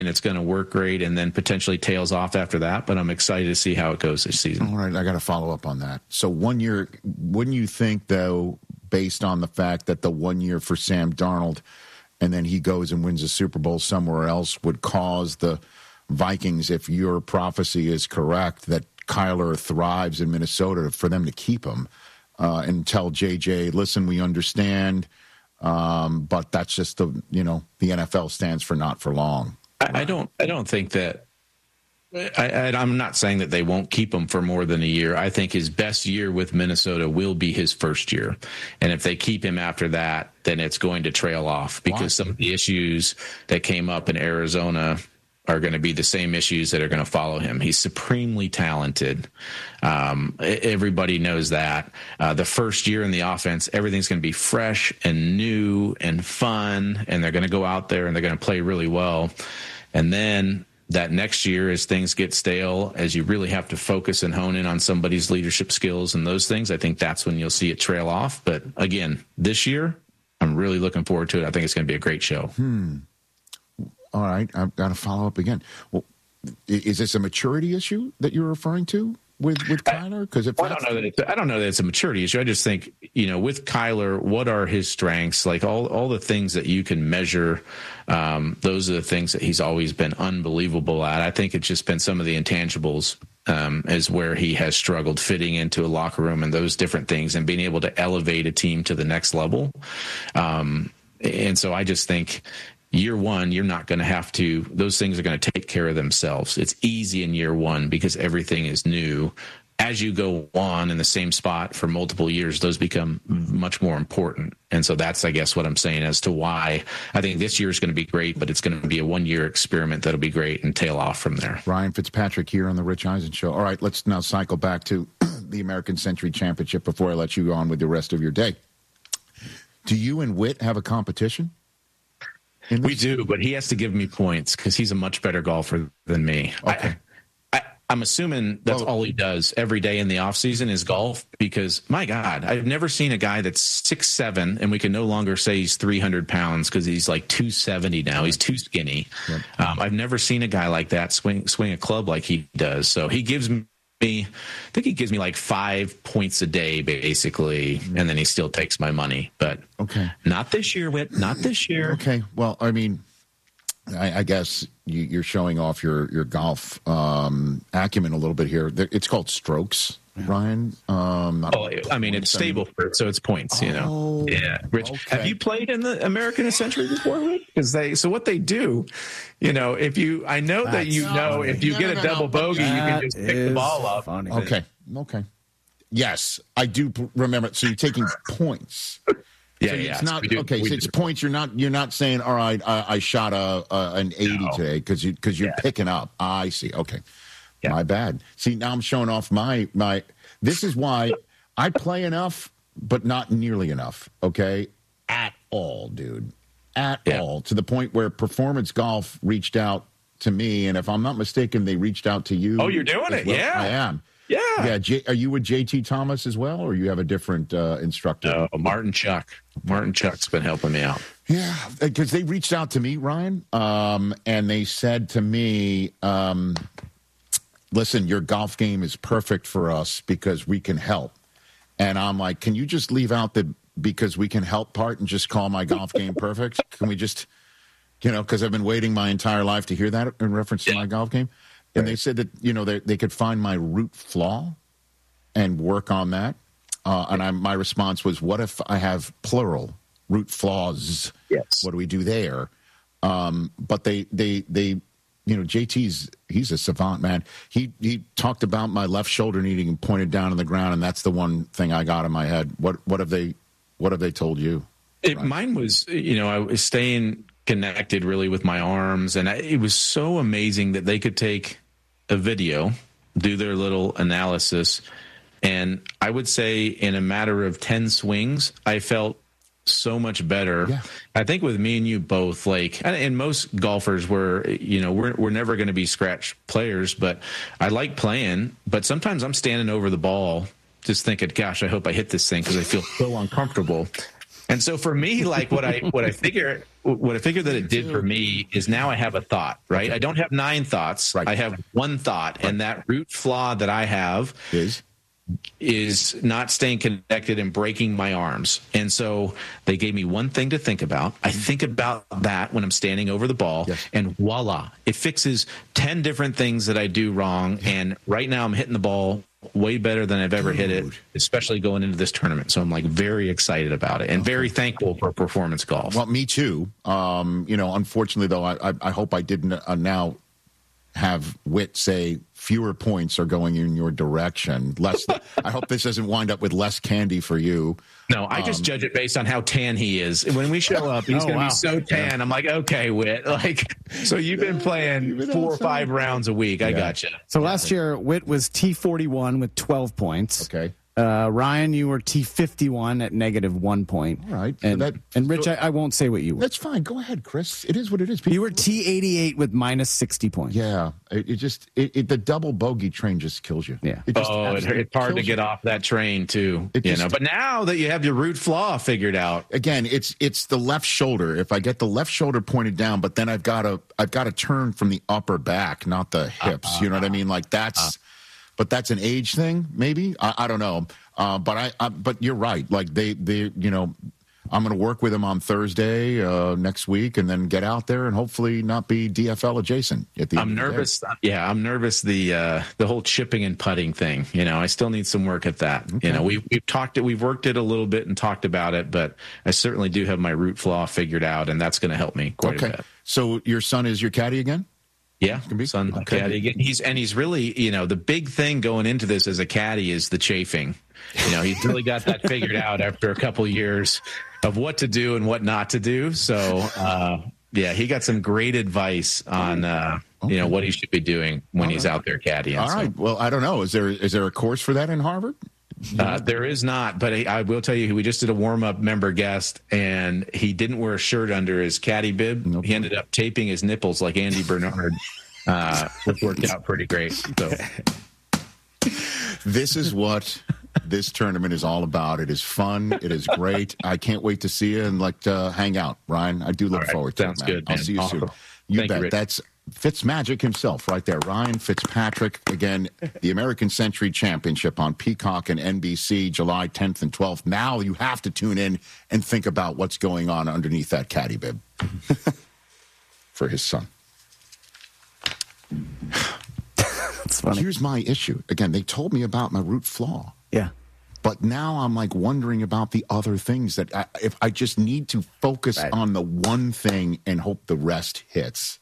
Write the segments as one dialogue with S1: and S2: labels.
S1: and it's going to work great and then potentially tails off after that. But I'm excited to see how it goes this season.
S2: All right, I got to follow up on that. So 1 year, wouldn't you think, though, based on the fact that the 1 year for Sam Darnold and then he goes and wins a Super Bowl somewhere else would cause the Vikings, if your prophecy is correct, that Kyler thrives in Minnesota, for them to keep him and tell JJ, listen, we understand, but that's just the NFL stands for not for long.
S1: I don't think that. I'm not saying that they won't keep him for more than a year. I think his best year with Minnesota will be his first year. And if they keep him after that, then it's going to trail off because some of the issues that came up in Arizona are going to be the same issues that are going to follow him. He's supremely talented. Everybody knows that. The first year in the offense, everything's going to be fresh and new and fun, and they're going to go out there and they're going to play really well. And then that next year, as things get stale, as you really have to focus and hone in on somebody's leadership skills and those things, I think that's when you'll see it trail off. But again, this year, I'm really looking forward to it. I think it's going to be a great show.
S2: All right, I've got to follow up again. Well, is this a maturity issue that you're referring to with Kyler? Because I
S1: don't know that it's a maturity issue. I just think, with Kyler, what are his strengths? Like all the things that you can measure, those are the things that he's always been unbelievable at. I think it's just been some of the intangibles is where he has struggled fitting into a locker room and those different things and being able to elevate a team to the next level. And so I just think year one, you're not going to have to, those things are going to take care of themselves. It's easy in year one because everything is new. As you go on in the same spot for multiple years, those become much more important. And so that's, I guess, what I'm saying as to why I think this year is going to be great, but it's going to be a 1 year experiment that'll be great and tail off from there.
S2: Ryan Fitzpatrick here on the Rich Eisen Show. All right, let's now cycle back to the American Century Championship before I let you go on with the rest of your day. Do you and Whit have a competition?
S1: We do, but he has to give me points because he's a much better golfer than me.
S2: Okay.
S1: I'm assuming that's all he does every day in the offseason is golf because, my God, I've never seen a guy that's 6'7", and we can no longer say he's 300 pounds because he's like 270 now. He's too skinny. Yep. I've never seen a guy like that swing a club like he does. So he gives me, I think he gives me like 5 points a day, basically, and then he still takes my money. But not this year, Whit. Not this year.
S2: Okay. Well, I mean, I guess you're showing off your golf acumen a little bit here. It's called strokes, Ryan.
S1: It's stable for it, so it's points. Yeah. Rich, have you played in the American Century before, Rich? Because what they do, if you get a double bogey, you can just pick the ball up.
S3: Funny.
S2: Okay. Yes, I do remember. So you're taking points.
S1: Yeah,
S2: it's not okay. So it's points. You're not saying, all right, I shot an 80 today because you're picking up. I see. Okay, my bad. See, now I'm showing off my. This is why I play enough, but not nearly enough. Okay, at all, dude, at all. To the point where Performance Golf reached out to me, and if I'm not mistaken, they reached out to you.
S1: Oh, you're doing it? Well. Yeah,
S2: I am.
S1: Yeah.
S2: Are you with JT Thomas as well, or you have a different instructor?
S1: Martin Chuck. Martin Chuck's been helping me out.
S2: Yeah, because they reached out to me, Ryan, and they said to me, listen, your golf game is perfect for us because we can help. And I'm like, can you just leave out the because we can help part and just call my golf game perfect? Can we just, because I've been waiting my entire life to hear that in reference to my golf game. And they said that, they could find my root flaw and work on that. And my response was, what if I have plural root flaws?
S1: Yes.
S2: What do we do there? But they JT's, he's a savant, man. He talked about my left shoulder needing pointed down on the ground, and that's the one thing I got in my head. What have they told you?
S1: Mine was, I was staying connected really with my arms, and it was so amazing that they could take a video, do their little analysis, and I would say in a matter of 10 swings, I felt so much better. Yeah. I think with me and you both, and most golfers we're never going to be scratch players, but I like playing, but sometimes I'm standing over the ball just thinking, gosh, I hope I hit this thing because I feel so uncomfortable. And so for me, like what I figure that it did for me is now I have a thought, right? Okay. I don't have 9 thoughts. Right. I have one thought, right. And that root flaw that I have is not staying connected and breaking my arms. And so they gave me one thing to think about. I think about that when I'm standing over the ball, and voila, it fixes 10 different things that I do wrong. And right now I'm hitting the ball way better than I've ever hit it, especially going into this tournament. So I'm like very excited about it and very thankful for Performance Golf.
S2: Well, me too. Unfortunately though, I hope I didn't now have Whit say fewer points are going in your direction. I hope this doesn't wind up with less candy for you.
S1: No, I just judge it based on how tan he is. When we show up, he's going to be so tan. I'm like, okay, Whit. Like, so you've been playing 4 or 5 rounds a week. I got you.
S3: So last year, Whit was T41 with 12 points.
S2: Okay.
S3: Ryan, you were T51 at -1 point.
S2: All right.
S3: And Rich, I won't say what you were.
S2: That's fine. Go ahead, Chris. It is what it is.
S3: You were T88 with -60 points.
S2: Yeah. The double bogey train just kills you.
S3: Yeah.
S1: It's hard to get off that train too. But now that you have your root flaw figured out.
S2: Again, it's the left shoulder. If I get the left shoulder pointed down, but then I've got to turn from the upper back, not the hips. You know what I mean? Like that's but that's an age thing, maybe. I don't know. But you're right. Like I'm going to work with him on Thursday next week, and then get out there and hopefully not be DFL adjacent at the end.
S1: I'm nervous. Yeah, I'm nervous. The whole chipping and putting thing. I still need some work at that. Okay. We've worked it a little bit and talked about it, but I certainly do have my root flaw figured out, and that's going to help me quite a bit.
S2: So your son is your caddy again?
S1: Yeah, son caddy again. He's really, the big thing going into this as a caddy is the chafing. He's really got that figured out after a couple of years of what to do and what not to do. So, he got some great advice on, what he should be doing when he's out there caddying.
S2: All right. Well, I don't know. Is there a course for that in Harvard?
S1: There is not, but I will tell you, we just did a warm-up member guest, and he didn't wear a shirt under his caddy bib. Nope. He ended up taping his nipples like Andy Bernard, which worked out pretty great. So,
S2: this is what this tournament is all about. It is fun. It is great. I can't wait to see you and hang out, Ryan. I do look forward to it.
S1: Sounds good, man.
S2: I'll see you
S1: soon.
S2: You bet. That's Fitzmagic himself right there. Ryan Fitzpatrick, again, the American Century Championship on Peacock and NBC, July 10th and 12th. Now you have to tune in and think about what's going on underneath that caddy bib for his son.
S3: That's funny.
S2: Here's my issue. Again, they told me about my root flaw.
S3: Yeah.
S2: But now I'm wondering about the other things that if I just need to focus on the one thing and hope the rest hits.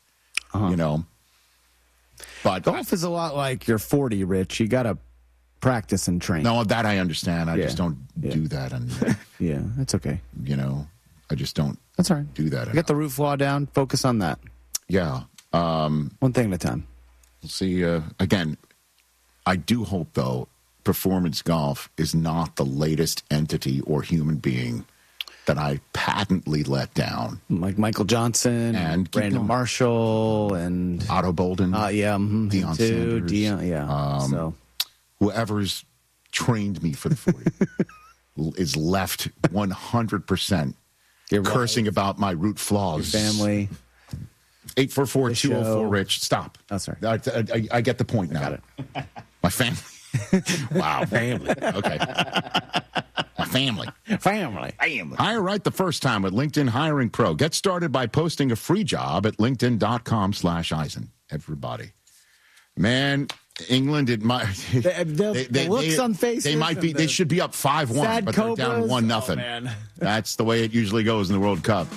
S2: But
S3: golf is a lot like you're 40, Rich. You got to practice and train.
S2: No, that I understand. I just don't do that. And
S3: yeah, that's okay.
S2: I just don't.
S3: That's all right.
S2: Do that.
S3: Get the root flaw down. Focus on that.
S2: Yeah.
S3: One thing at a time.
S2: We'll see. Again, I do hope though, Performance Golf is not the latest entity or human being that I patently let down.
S3: Like Michael Johnson and Brandon Marshall and
S2: Otto Bolden.
S3: Deion
S2: Sanders.
S3: So
S2: whoever's trained me for the 40 is left 100% cursing about my root flaws.
S3: Your family.
S2: 844-204 Rich. Stop.
S3: Oh, sorry.
S2: I get the point now.
S3: Got it.
S2: My family. Wow. Family. Okay. My family. Hire right the first time with LinkedIn Hiring Pro. Get started by posting a free job at linkedin.com/Eisen. Everybody. Man, England, it might.
S3: The looks on faces.
S2: They might be. They should be up 5-1, but they're down 1-0.
S3: Man.
S2: That's the way it usually goes in the World Cup.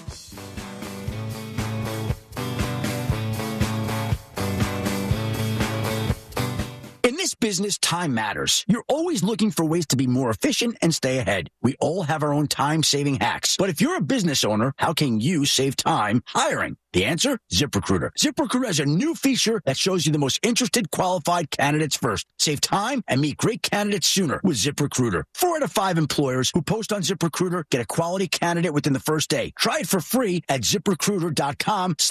S4: In this business, time matters. You're always looking for ways to be more efficient and stay ahead. We all have our own time-saving hacks. But if you're a business owner, how can you save time hiring? The answer? ZipRecruiter. ZipRecruiter has a new feature that shows you the most interested, qualified candidates first. Save time and meet great candidates sooner with ZipRecruiter. 4 out of 5 employers who post on ZipRecruiter get a quality candidate within the first day. Try it for free at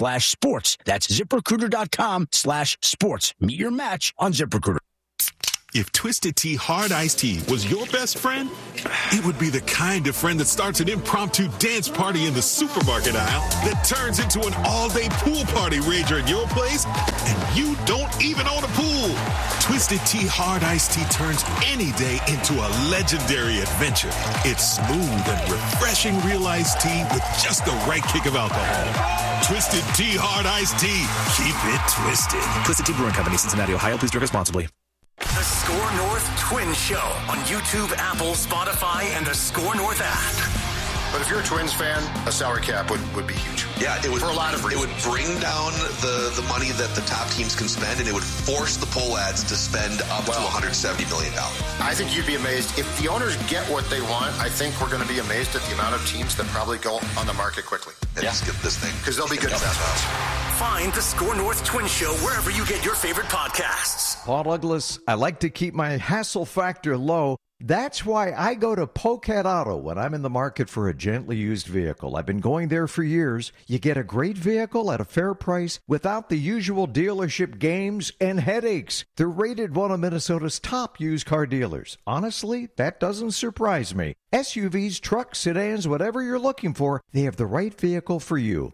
S4: ZipRecruiter.com/sports. That's ZipRecruiter.com/sports. Meet your match on ZipRecruiter.
S5: If Twisted Tea Hard Iced Tea was your best friend, it would be the kind of friend that starts an impromptu dance party in the supermarket aisle that turns into an all-day pool party rager at your place, and you don't even own a pool. Twisted Tea Hard Iced Tea turns any day into a legendary adventure. It's smooth and refreshing real iced tea with just the right kick of alcohol. Twisted Tea Hard Iced Tea. Keep it twisted.
S6: Twisted Tea Brewing Company, Cincinnati, Ohio. Please drink responsibly.
S7: The Score North Twins Show on YouTube, Apple, Spotify, and the Score North app.
S8: But if you're a Twins fan, a salary cap would be huge.
S9: Yeah, it would,
S8: for a lot of reasons.
S9: It would bring down the money that the top teams can spend, and it would force the poll ads to spend up to $170 million.
S8: I think you'd be amazed. If the owners get what they want, I think we're going to be amazed at the amount of teams that probably go on the market quickly.
S9: And skip this thing.
S8: Because they'll be good investments.
S7: Find the Score North Twins Show wherever you get your favorite podcasts.
S10: Paul Douglas, I like to keep my hassle factor low. That's why I go to Pocat Auto when I'm in the market for a gently used vehicle. I've been going there for years. You get a great vehicle at a fair price without the usual dealership games and headaches. They're rated one of Minnesota's top used car dealers. Honestly, that doesn't surprise me. SUVs, trucks, sedans, whatever you're looking for, they have the right vehicle for you.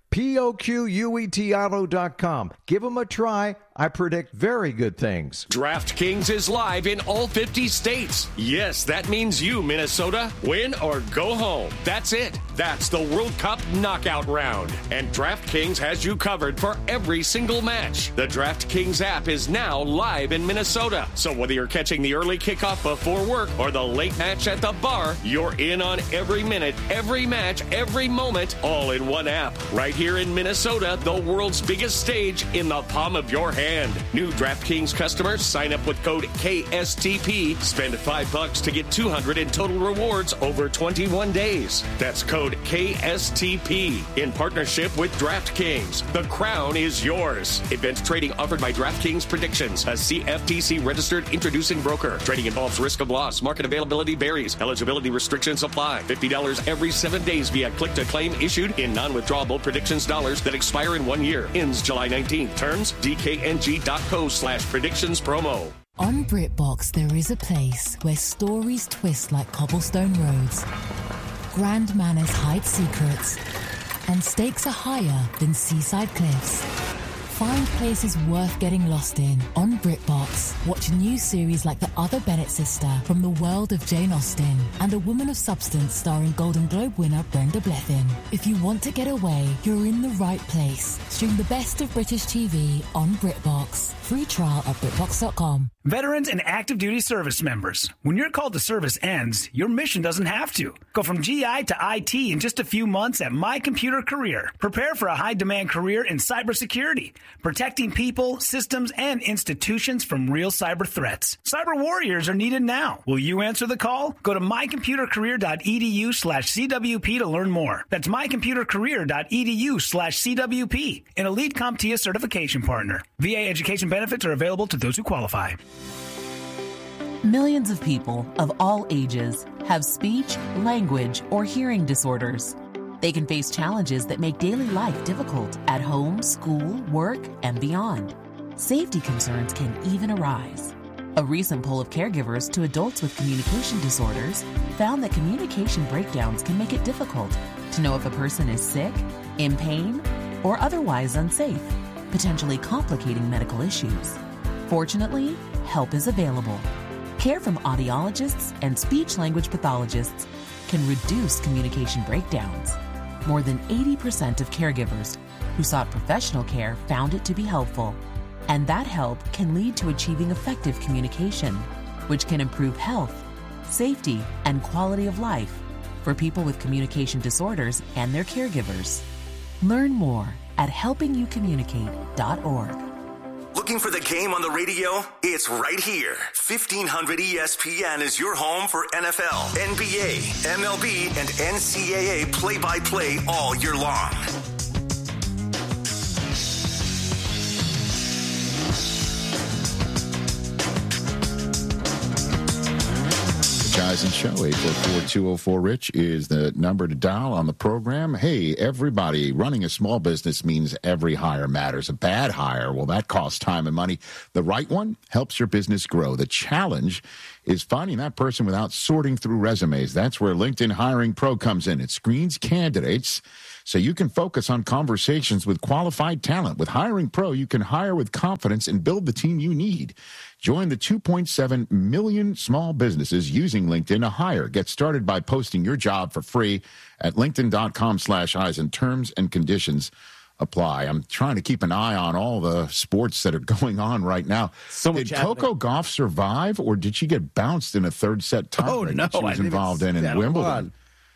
S10: POQUETauto.com. Give them a try. I predict very good things.
S11: DraftKings is live in all 50 states. Yes, that means you, Minnesota, win or go home. That's it. That's the World Cup knockout round. And DraftKings has you covered for every single match. The DraftKings app is now live in Minnesota. So whether you're catching the early kickoff before work or the late match at the bar, you're in on every minute, every match, every moment, all in one app. Right here in Minnesota, the world's biggest stage in the palm of your hand. New DraftKings customers sign up with code KSTP. Spend $5 to get $200 in total rewards over 21 days. That's code KSTP in partnership with DraftKings. The crown is yours. Events trading offered by DraftKings Predictions, a CFTC registered introducing broker. Trading involves risk of loss. Market availability varies. Eligibility restrictions apply. $50 every 7 days via click to claim issued in non-withdrawable predictions dollars that expire in 1 year. Ends July 19th. Terms DKNG.co/predictions promo.
S12: On BritBox, there is a place where stories twist like cobblestone roads, grand manners hide secrets, and stakes are higher than seaside cliffs. Find places worth getting lost in on BritBox. Watch new series like The Other Bennett Sister from the world of Jane Austen and A Woman of Substance starring Golden Globe winner Brenda Blethyn. If you want to get away, you're in the right place. Stream the best of British TV on BritBox. Free trial at BritBox.com.
S13: Veterans and active duty service members. When your call to service ends, your mission doesn't have to. Go from GI to IT in just a few months at My Computer Career. Prepare for a high-demand career in cybersecurity, protecting people, systems, and institutions from real cyber threats. Cyber warriors are needed now. Will you answer the call? Go to mycomputercareer.edu/CWP to learn more. That's mycomputercareer.edu/CWP, an elite CompTIA certification partner. VA education benefits are available to those who qualify.
S14: Millions of people of all ages have speech, language, or hearing disorders. They can face challenges that make daily life difficult at home, school, work, and beyond. Safety concerns can even arise. A recent poll of caregivers to adults with communication disorders found that communication breakdowns can make it difficult to know if a person is sick, in pain, or otherwise unsafe, potentially complicating medical issues. Fortunately, help is available. Care from audiologists and speech-language pathologists can reduce communication breakdowns. More than 80% of caregivers who sought professional care found it to be helpful. And that help can lead to achieving effective communication, which can improve health, safety, and quality of life for people with communication disorders and their caregivers. Learn more at helpingyoucommunicate.org.
S7: Looking for the game on the radio? It's right here. 1500 ESPN is your home for NFL, NBA, MLB, and NCAA play-by-play all year long.
S2: Guys, Eisen Show. 844-204-RICH is the number to dial on the program. Hey, everybody, running a small business means every hire matters. A bad hire, well, that costs time and money. The right one helps your business grow. The challenge is finding that person without sorting through resumes. That's where LinkedIn Hiring Pro comes in. It screens candidates so you can focus on conversations with qualified talent. With Hiring Pro, you can hire with confidence and build the team you need. Join the 2.7 million small businesses using LinkedIn to hire. Get started by posting your job for free at linkedin.com/Eisen. Terms and conditions apply. I'm trying to keep an eye on all the sports that are going on right now. Did Coco Gauff survive, or did she get bounced in a third set tie that she was involved in Wimbledon?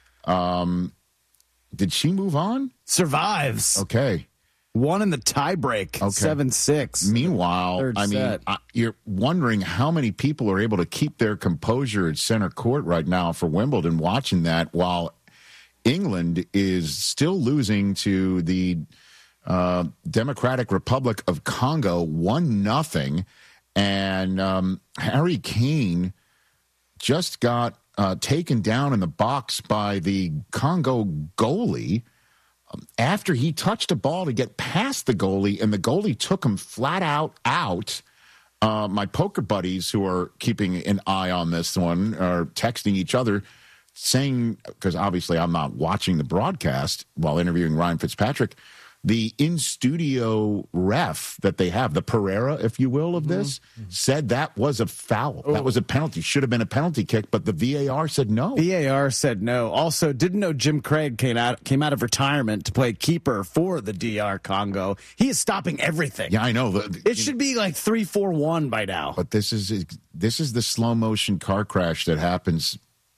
S2: Did she move on?
S3: Survives.
S2: Okay.
S3: Won in the tiebreak, 7-6.
S2: Meanwhile, you're wondering how many people are able to keep their composure at center court right now for Wimbledon watching that while England is still losing to the Democratic Republic of Congo 1-0. And Harry Kane just got taken down in the box by the Congo goalie after he touched a ball to get past the goalie, and the goalie took him flat out. My poker buddies who are keeping an eye on this one are texting each other saying, because obviously I'm not watching the broadcast while interviewing Ryan Fitzpatrick, the in-studio ref that they have, the Pereira, if you will, of this, said that was a foul. That was a penalty. Should have been a penalty kick, but the VAR said no.
S3: VAR said no. Also, didn't know Jim Craig came out of retirement to play keeper for the DR Congo. He is stopping everything.
S2: Yeah, I know.
S3: It should be like 3-4-1 by now.
S2: But this is the slow-motion car crash that happens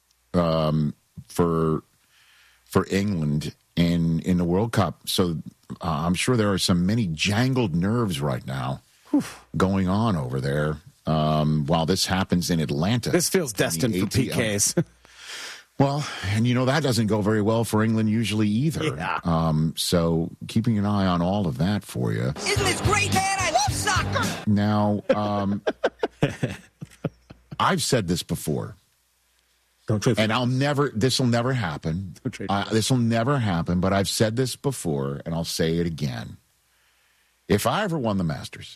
S2: for England in the World Cup. So I'm sure there are many jangled nerves right now going on over there while this happens in Atlanta.
S3: This feels destined for PKs.
S2: Well, and that doesn't go very well for England usually either.
S3: Yeah.
S2: So keeping an eye on all of that for you.
S15: Isn't this great, man? I love soccer.
S2: Now, I've said this before.
S16: Don't trade.
S2: And this will never happen. This will never happen, but I've said this before, and I'll say it again. If I ever won the Masters,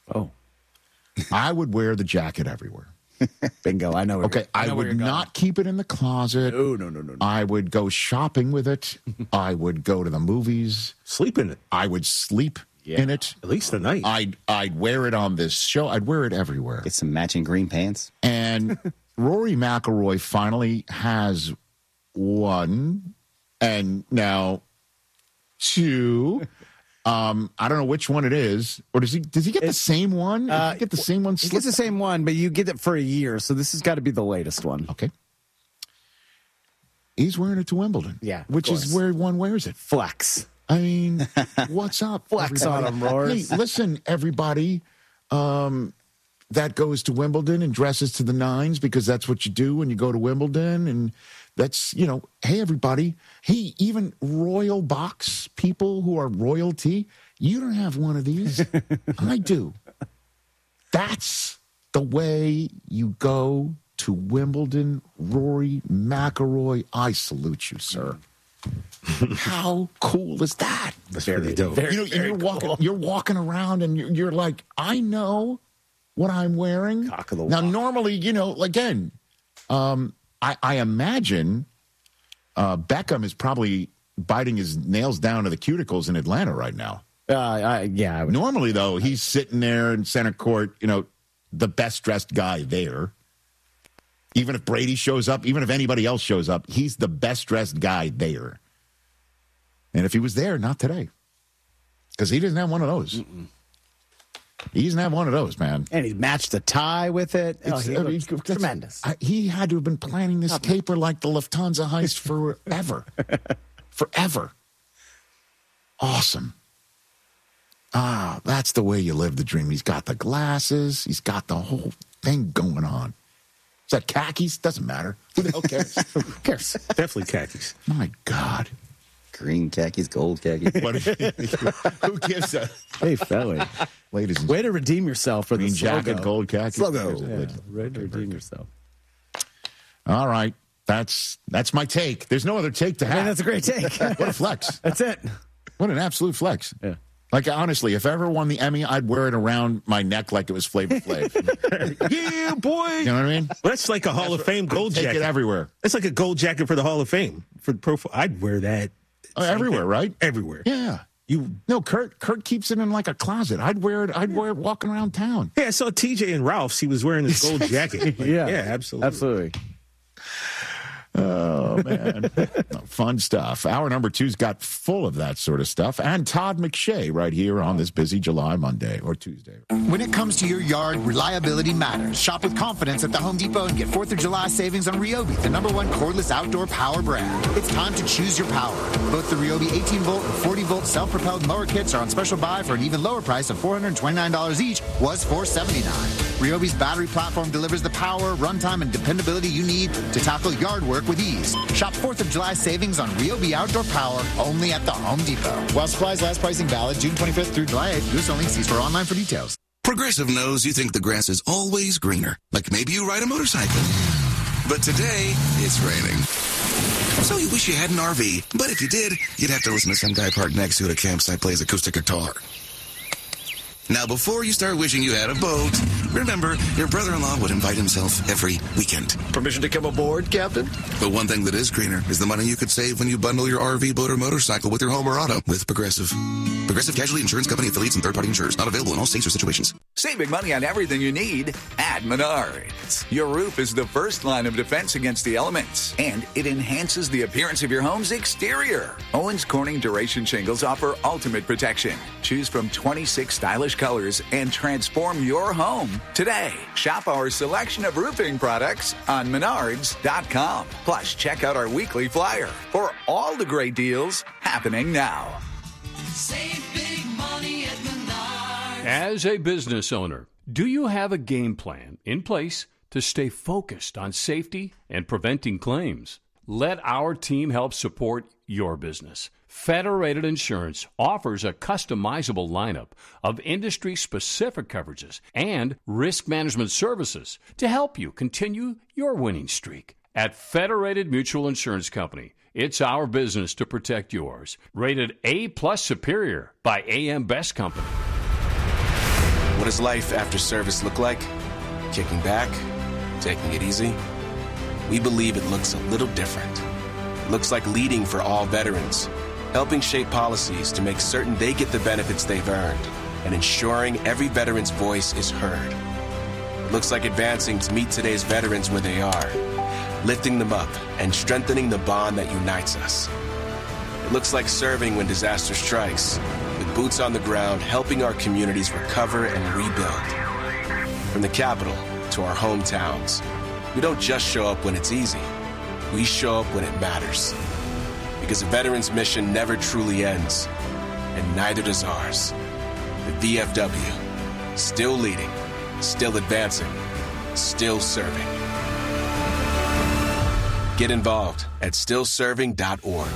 S2: I would wear the jacket everywhere.
S3: Bingo, I know.
S2: I would not keep it in the closet.
S3: No.
S2: I would go shopping with it. I would go to the movies.
S16: Sleep in it.
S2: I would sleep in it.
S16: At least a night.
S2: I'd wear it on this show. I'd wear it everywhere.
S17: Get some matching green pants.
S2: And Rory McIlroy finally has one, and now two. I don't know which one it is, or does he get the same one? Does he get the same one?
S3: He gets the same one, but you get it for a year, so this has got to be the latest one.
S2: Okay. He's wearing it to Wimbledon.
S3: Yeah,
S2: which is where one wears it.
S3: Flex.
S2: I mean, what's up?
S3: Flex
S2: everybody?
S3: on him, Rory.
S2: Hey, listen, everybody. That goes to Wimbledon and dresses to the nines because that's what you do when you go to Wimbledon. And that's, hey, everybody. Hey, even royal box people who are royalty, you don't have one of these. I do. That's the way you go to Wimbledon. Rory McIlroy, I salute you, sir. How cool is that?
S16: That's very dope.
S2: You're walking around and you're like, I know what I'm wearing.
S3: Cock of the
S2: now,
S3: walk.
S2: normally, again, I imagine Beckham is probably biting his nails down to the cuticles in Atlanta right now. Normally, though, he's sitting there in center court, the best dressed guy there. Even if Brady shows up, even if anybody else shows up, he's the best dressed guy there. And if he was there, not today. Because he doesn't have one of those. He doesn't have one of those, man.
S3: And he matched the tie with it. Tremendous.
S2: He had to have been planning this caper like the Lufthansa heist forever. Forever. Awesome. That's the way you live the dream. He's got the glasses. He's got the whole thing going on. Is that khakis? Doesn't matter. Who the hell cares?
S3: Who cares?
S16: Definitely khakis.
S2: My God.
S17: Green khakis, gold khakis.
S2: Who gives a...
S3: Hey, Felly.
S2: Ladies and
S3: way to redeem yourself for
S2: green
S3: the
S2: jacket, gold khakis.
S3: Logo. Yeah, way to redeem yourself.
S2: All right. That's my take. There's no other take to have.
S3: That's a great take.
S2: What a flex.
S3: That's it.
S2: What an absolute flex.
S3: Yeah.
S2: Like, honestly, if I ever won the Emmy, I'd wear it around my neck like it was Flavor Flav.
S16: Yeah, boy.
S2: You know what I mean?
S16: Well, that's like a Hall of Fame gold jacket.
S2: Take it everywhere.
S16: It's like a gold jacket for the Hall of Fame. For profile. I'd wear that.
S2: Everywhere, right?
S16: Everywhere.
S2: Yeah. Kurt keeps it in like a closet. I'd wear it walking around town.
S16: Yeah, I saw TJ and Ralph's. He was wearing his gold jacket.
S3: Yeah,
S16: absolutely.
S3: Absolutely.
S2: Oh, man. Fun stuff. Hour number 2's got full of that sort of stuff. And Todd McShay right here on this busy July Monday or Tuesday.
S18: When it comes to your yard, reliability matters. Shop with confidence at the Home Depot and get 4th of July savings on Ryobi, the #1 cordless outdoor power brand. It's time to choose your power. Both the Ryobi 18-volt and 40-volt self-propelled mower kits are on special buy for an even lower price of $429 each, was $479. Ryobi's battery platform delivers the power, runtime, and dependability you need to tackle yard work with ease. Shop 4th of July savings on Ryobi outdoor power only at the Home Depot. While supplies last, pricing valid June 25th through July 8th. U.S. only. See store online for details.
S19: Progressive knows you think the grass is always greener. Like maybe you ride a motorcycle. But today, it's raining. So you wish you had an RV. But if you did, you'd have to listen to some guy parked next to you at a campsite plays acoustic guitar. Now, before you start wishing you had a boat, remember, your brother-in-law would invite himself every weekend.
S20: Permission to come aboard, Captain?
S19: But one thing that is greener is the money you could save when you bundle your RV, boat, or motorcycle with your home or auto with Progressive. Progressive Casualty Insurance Company affiliates and third-party insurers. Not available in all states or situations.
S21: Saving money on everything you need at Menards. Your roof is the first line of defense against the elements, and it enhances the appearance of your home's exterior. Owens Corning Duration Shingles offer ultimate protection. Choose from 26 stylish colors and transform your home today. Shop our selection of roofing products on Menards.com. Plus, check out our weekly flyer for all the great deals happening now.
S22: Save big money at Menards. As a business owner, do you have a game plan in place to stay focused on safety and preventing claims? Let our team help support your business. Federated Insurance offers a customizable lineup of industry-specific coverages and risk management services to help you continue your winning streak. At Federated Mutual Insurance Company, it's our business to protect yours. Rated A+ Superior by AM Best Company.
S23: What does life after service look like? Kicking back? Taking it easy? We believe it looks a little different. It looks like leading for all veterans, helping shape policies to make certain they get the benefits they've earned, and ensuring every veteran's voice is heard. It looks like advancing to meet today's veterans where they are, lifting them up and strengthening the bond that unites us. It looks like serving when disaster strikes, with boots on the ground, helping our communities recover and rebuild. From the capital to our hometowns, we don't just show up when it's easy. We show up when it matters. Because a veteran's mission never truly ends, and neither does ours. The VFW, still leading, still advancing, still serving. Get involved at stillserving.org.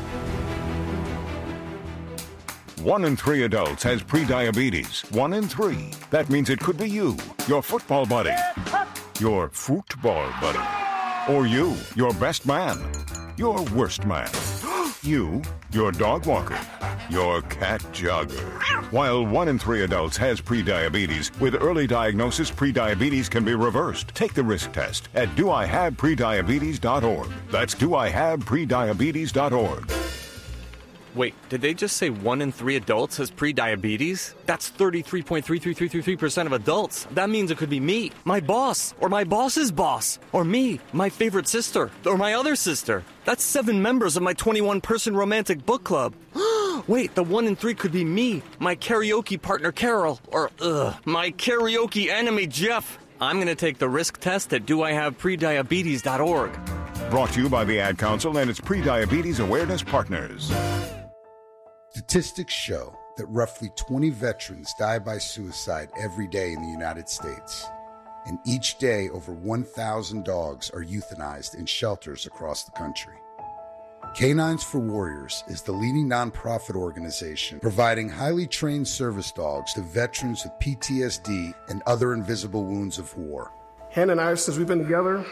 S24: 1 in 3 adults has prediabetes. 1 in 3. That means it could be you, your football buddy, your football buddy, or you, your best man, your worst man, you, your dog walker, your cat jogger. While 1 in 3 adults has prediabetes, with early diagnosis, prediabetes can be reversed. Take the risk test at doihaveprediabetes.org. That's doihaveprediabetes.org.
S25: Wait, did they just say 1 in 3 adults has prediabetes? That's 33.33333% of adults. That means it could be me, my boss, or my boss's boss, or me, my favorite sister, or my other sister. That's 7 members of my 21-person romantic book club. Wait, the 1 in 3 could be me, my karaoke partner Carol, or my karaoke enemy Jeff. I'm going to take the risk test at doihaveprediabetes.org.
S24: Brought to you by the Ad Council and its Prediabetes Awareness Partners.
S26: Statistics show that roughly 20 veterans die by suicide every day in the United States. And each day, over 1,000 dogs are euthanized in shelters across the country. Canines for Warriors is the leading nonprofit organization providing highly trained service dogs to veterans with PTSD and other invisible wounds of war.
S27: Hannah and I, since we've been together,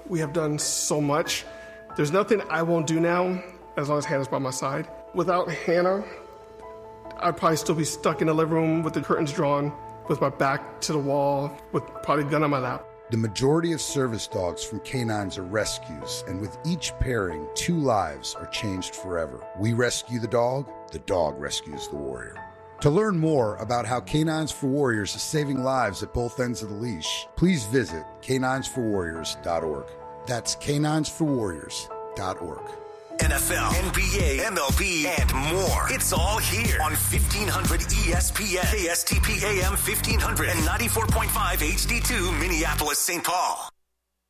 S1: We have done so much. There's nothing I won't do now as long as Hannah's by my side. Without Hannah, I'd probably still be stuck in the living room with the curtains drawn, with my back to the wall, with probably a gun on my lap.
S26: The majority of service dogs from Canines are rescues, and with each pairing, 2 lives are changed forever. We rescue the dog rescues the warrior. To learn more about how Canines for Warriors is saving lives at both ends of the leash, please visit caninesforwarriors.org. That's caninesforwarriors.org.
S7: NFL, NBA, MLB, and more. It's all here on 1500 ESPN, KSTP AM 1500 and 94.5 HD2 Minneapolis, St. Paul.